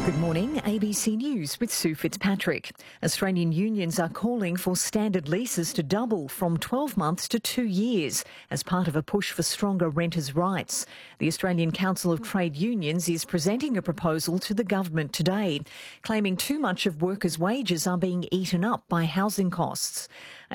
Good morning, ABC News with Sue Fitzpatrick. Australian unions are calling for standard leases to double from 12 months to 2 years as part of a push for stronger renters' rights. The Australian Council of Trade Unions is presenting a proposal to the government today, claiming too much of workers' wages are being eaten up by housing costs.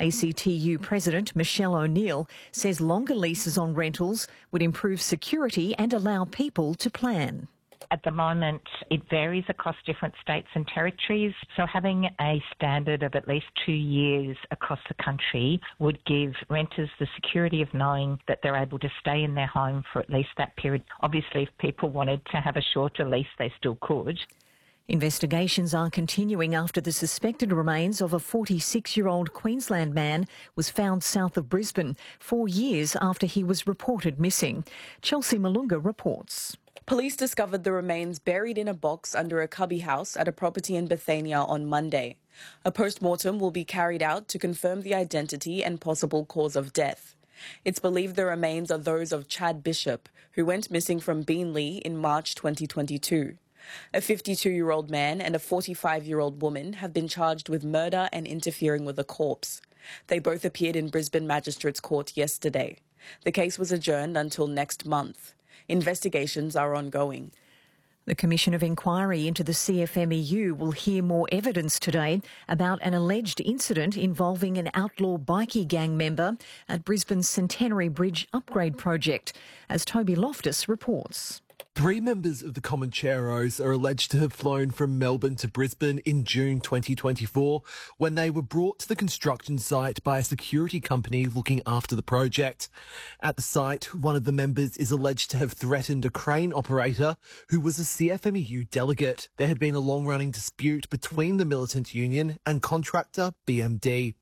ACTU President Michelle O'Neill says longer leases on rentals would improve security and allow people to plan. At the moment, it varies across different states and territories. So having a standard of at least 2 years across the country would give renters the security of knowing that they're able to stay in their home for at least that period. Obviously, if people wanted to have a shorter lease, they still could. Investigations are continuing after the suspected remains of a 46-year-old Queensland man was found south of Brisbane 4 years after he was reported missing. Chelsea Malunga reports. Police discovered the remains buried in a box under a cubby house at a property in Bethania on Monday. A post-mortem will be carried out to confirm the identity and possible cause of death. It's believed the remains are those of Chad Bishop, who went missing from Beenleigh in March 2022. A 52-year-old man and a 45-year-old woman have been charged with murder and interfering with a corpse. They both appeared in Brisbane Magistrates Court yesterday. The case was adjourned until next month. Investigations are ongoing. The Commission of Inquiry into the CFMEU will hear more evidence today about an alleged incident involving an outlaw bikie gang member at Brisbane's Centenary Bridge upgrade project, as Toby Loftus reports. 3 members of the Comancheros are alleged to have flown from Melbourne to Brisbane in June 2024 when they were brought to the construction site by a security company looking after the project. At the site, one of the members is alleged to have threatened a crane operator who was a CFMEU delegate. There had been a long-running dispute between the militant union and contractor BMD.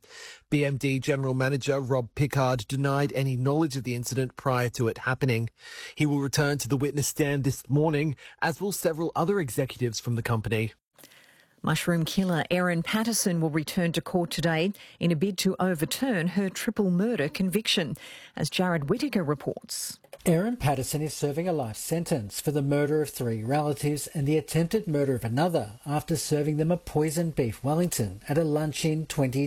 BMD General Manager Rob Pickard denied any knowledge of the incident prior to it happening. He will return to the witness stand this morning, as will several other executives from the company. Mushroom killer Erin Patterson will return to court today in a bid to overturn her triple murder conviction, as Jared Whittaker reports. Erin Patterson is serving a life sentence for the murder of 3 relatives and the attempted murder of another after serving them a poisoned beef Wellington at a lunch in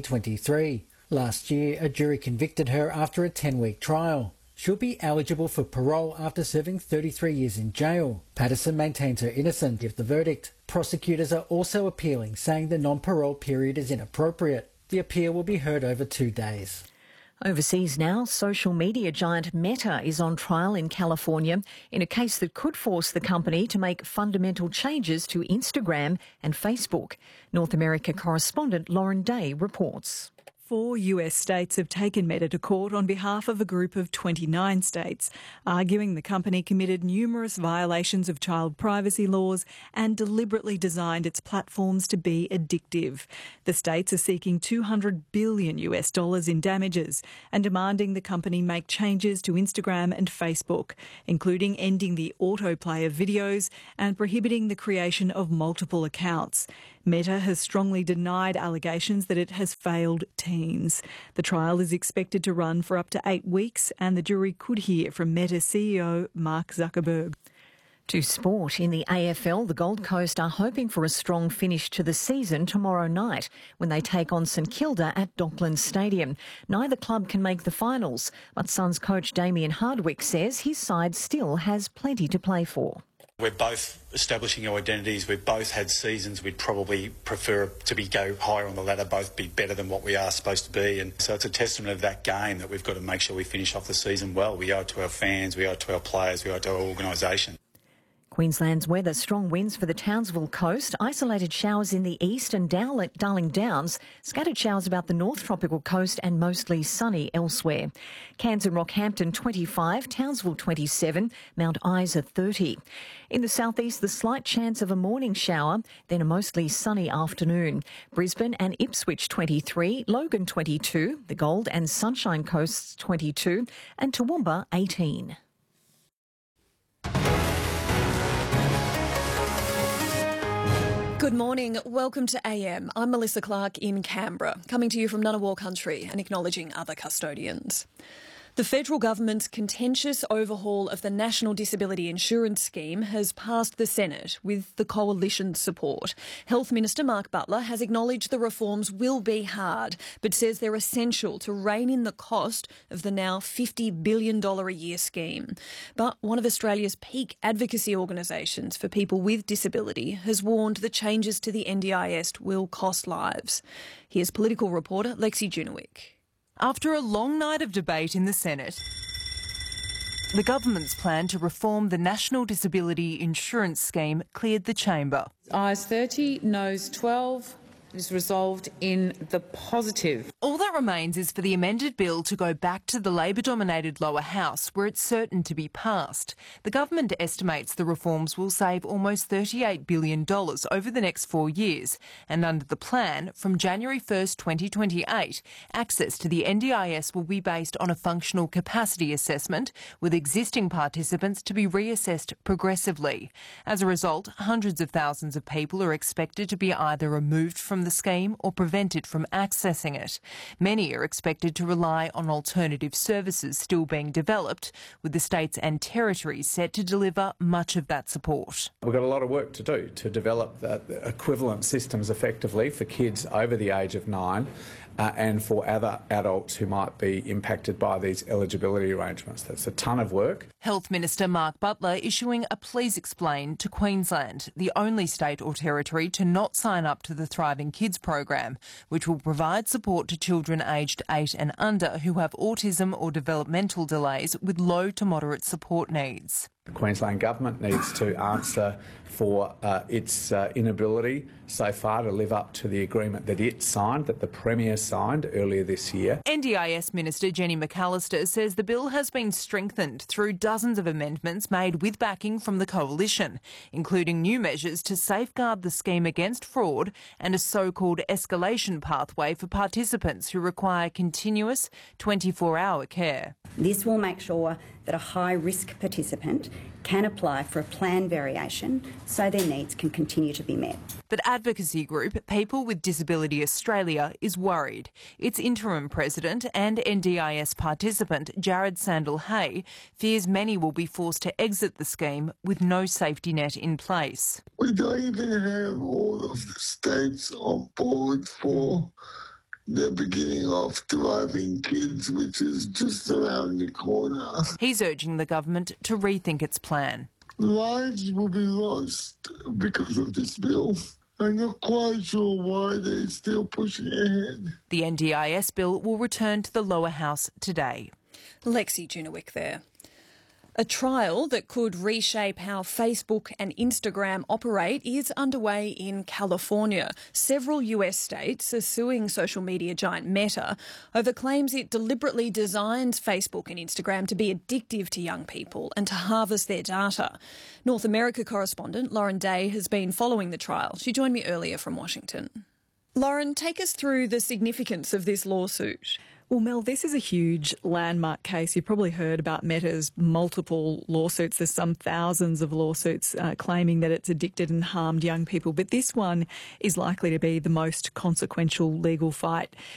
2023. Last year, a jury convicted her after a 10-week trial. She'll be eligible for parole after serving 33 years in jail. Patterson maintains her innocence of the verdict. Prosecutors are also appealing, saying the non-parole period is inappropriate. The appeal will be heard over 2 days. Overseas now, social media giant Meta is on trial in California in a case that could force the company to make fundamental changes to Instagram and Facebook. North America correspondent Lauren Day reports. 4 US states have taken Meta to court on behalf of a group of 29 states, arguing the company committed numerous violations of child privacy laws and deliberately designed its platforms to be addictive. The states are seeking $200 billion in damages and demanding the company make changes to Instagram and Facebook, including ending the autoplay of videos and prohibiting the creation of multiple accounts. Meta has strongly denied allegations that it has failed teens. The trial is expected to run for up to 8 weeks, and the jury could hear from Meta CEO Mark Zuckerberg. To sport. In the AFL, the Gold Coast are hoping for a strong finish to the season tomorrow night when they take on St Kilda at Docklands Stadium. Neither club can make the finals, but Suns coach Damien Hardwick says his side still has plenty to play for. We're both establishing our identities. We've both had seasons. We'd probably prefer to go higher on the ladder, both be better than what we are supposed to be. And so it's a testament of that game that we've got to make sure we finish off the season well. We owe it to our fans, we owe it to our players, we owe it to our organisation. Queensland's weather, strong winds for the Townsville coast, isolated showers in the east and Darling Downs, scattered showers about the north tropical coast and mostly sunny elsewhere. Cairns and Rockhampton 25, Townsville 27, Mount Isa 30. In the southeast, the slight chance of a morning shower, then a mostly sunny afternoon. Brisbane and Ipswich 23, Logan 22, the Gold and Sunshine Coasts 22, and Toowoomba 18. Good morning. Welcome to AM. I'm Melissa Clark in Canberra, coming to you from Ngunnawal country and acknowledging other custodians. The federal government's contentious overhaul of the National Disability Insurance Scheme has passed the Senate with the coalition's support. Health Minister Mark Butler has acknowledged the reforms will be hard, but says they're essential to rein in the cost of the now $50 billion a year scheme. But one of Australia's peak advocacy organisations for people with disability has warned the changes to the NDIS will cost lives. Here's political reporter Lexi Junowick. After a long night of debate in the Senate, the government's plan to reform the National Disability Insurance Scheme cleared the chamber. Ayes 30, noes 12. It is resolved in the positive. All that remains is for the amended bill to go back to the Labor-dominated lower house, where it's certain to be passed. The government estimates the reforms will save almost $38 billion over the next 4 years, and under the plan, from January 1st, 2028, access to the NDIS will be based on a functional capacity assessment, with existing participants to be reassessed progressively. As a result, hundreds of thousands of people are expected to be either removed from the scheme or prevented from accessing it. Many are expected to rely on alternative services still being developed, with the states and territories set to deliver much of that support. We've got a lot of work to do to develop the equivalent systems effectively for kids over the age of 9 and for other adults who might be impacted by these eligibility arrangements. That's a ton of work. Health Minister Mark Butler issuing a please explain to Queensland, the only state or territory to not sign up to the Thriving Kids program, which will provide support to children aged 8 and under who have autism or developmental delays with low to moderate support needs. The Queensland Government needs to answer for its inability so far to live up to the agreement that it signed, that the Premier signed earlier this year. NDIS Minister Jenny McAllister says the bill has been strengthened through dozens of amendments made with backing from the coalition, including new measures to safeguard the scheme against fraud and a so-called escalation pathway for participants who require continuous 24-hour care. This will make sure that a high-risk participant can apply for a plan variation so their needs can continue to be met. But advocacy group People with Disability Australia is worried. Its interim president and NDIS participant Jared Sandel-Hay fears many will be forced to exit the scheme with no safety net in place. We don't even have all of the states on board for the beginning of Thriving Kids, which is just around the corner. He's urging the government to rethink its plan. Lives will be lost because of this bill. I'm not quite sure why they're still pushing ahead. The NDIS bill will return to the lower house today. Lexi Junowick there. A trial that could reshape how Facebook and Instagram operate is underway in California. Several US states are suing social media giant Meta over claims it deliberately designs Facebook and Instagram to be addictive to young people and to harvest their data. North America correspondent Lauren Day has been following the trial. She joined me earlier from Washington. Lauren, take us through the significance of this lawsuit. Well, Mel, this is a huge landmark case. You've probably heard about Meta's multiple lawsuits. There's some thousands of lawsuits claiming that it's addicted and harmed young people. But this one is likely to be the most consequential legal fight